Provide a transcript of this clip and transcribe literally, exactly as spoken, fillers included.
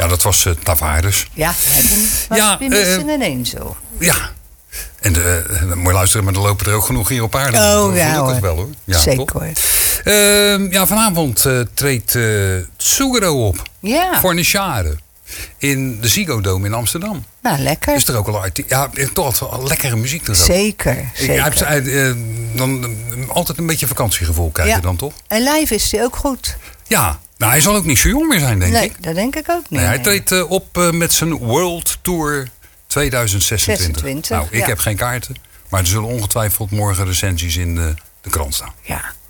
Nou, dat was uh, Tavares. Ja, dat was weer missen in één zo. Ja. En de, uh, moet je luisteren, maar er lopen er ook genoeg hier op aarde. Oh ja hoor. Wel, hoor. Ja, zeker toch? hoor. Uh, ja, vanavond uh, treedt uh, Tsugaro op. Ja. Voor Nishare. In de Ziggo Dome in Amsterdam. Nou, lekker. Is er ook al ja, toch wel lekkere muziek er ook. Zeker, zeker. Ik, hij, uh, dan, uh, altijd een beetje vakantiegevoel krijg je ja. dan toch? En live is hij ook goed. Ja, nou hij zal ook niet zo jong meer zijn, denk nee, ik. Nee, dat denk ik ook niet. Nee, hij treedt uh, op uh, met zijn World Tour tweeduizend zesentwintig. zesentwintig, nou, ik ja. heb geen kaarten. Maar er zullen ongetwijfeld morgen recensies in de, de krant staan. Ja.